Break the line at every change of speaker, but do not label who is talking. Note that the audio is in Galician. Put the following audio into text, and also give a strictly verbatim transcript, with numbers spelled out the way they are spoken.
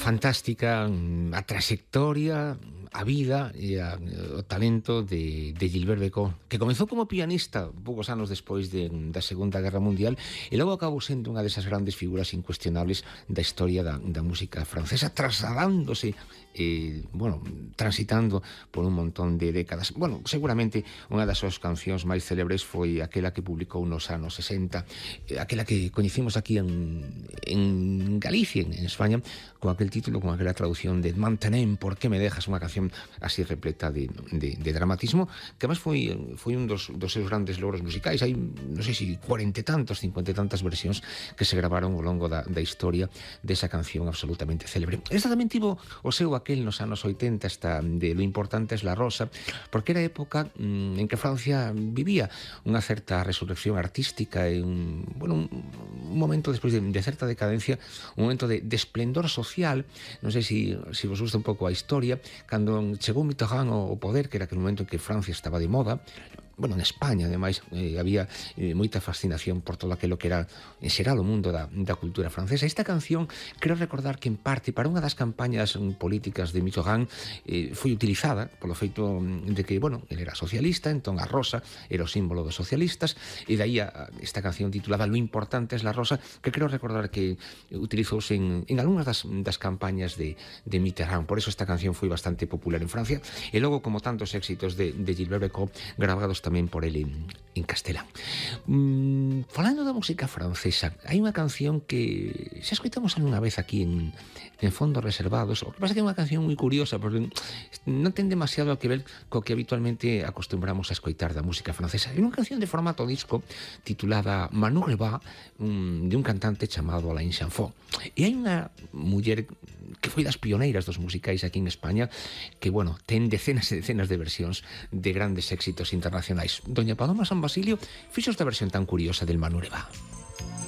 fantástica a trayectoria, a vida e a, o talento de, de Gilbert Bécaud, que comezou como pianista poucos anos despois de, da Segunda Guerra Mundial e logo acabou sendo unha desas grandes figuras incuestionables da historia da, da música francesa, trasladándose, eh, bueno, transitando por un montón de décadas. Bueno, seguramente unha das súas cancións máis célebres foi aquela que publicou nos anos sesenta, eh, aquela que coñecimos aquí en, en Galicia, en, en España, con aquel título, con aquela traducción de Mantenem, ¿por qué me dejas? Unha canción así repleta de, de, de dramatismo, que además foi, foi un dos, dos seus grandes logros musicais. Hai, non sei se cuarenta e tantos, cincuenta e tantas versións que se gravaron ao longo da, da historia desa canción absolutamente célebre. Esta tamén tivo o seu aquel nos anos oitenta, esta de Lo importante es la rosa, porque era época mm, en que Francia vivía unha certa resurrección artística e un, bueno, un, un momento despois de, de certa decadencia, un momento de, de esplendor social. Non sei se si, si vos gusta un pouco a historia, cando chegou Mitterrand ao poder, que era aquele momento en que Francia estaba de moda. Bueno, en España, ademais, eh, había eh, moita fascinación por todo aquilo que era, en xeral, o mundo da, da cultura francesa. Esta canción, creo recordar que, en parte, para unha das campañas um, políticas de Mitterrand, eh, foi utilizada polo feito de que, bueno, ele era socialista, entón a rosa era o símbolo dos socialistas, e daí a, esta canción titulada Lo importante es la rosa, que creo recordar que utilizouse en, en algunhas das, das campañas de, de Mitterrand. Por eso esta canción foi bastante popular en Francia, e logo, como tantos éxitos de, de Gilbert Bécaud, gravados tamén por ele en, en castelán. Mm, falando da música francesa, hai unha canción que xa escoitamos algunha vez aquí en, en Fondos Reservados. O que pasa que é unha canción moi curiosa, porque non ten demasiado a que ver co que habitualmente acostumbramos a escoitar da música francesa. É unha canción de formato disco titulada Manu Reba, un, de un cantante chamado Alain Chanfort. E hai unha muller que foi das pioneiras dos musicais aquí en España, que, bueno, ten decenas e decenas de versións de grandes éxitos internacionais. Doña Paloma San Basilio fixo esta versión tan curiosa del Manu Reba.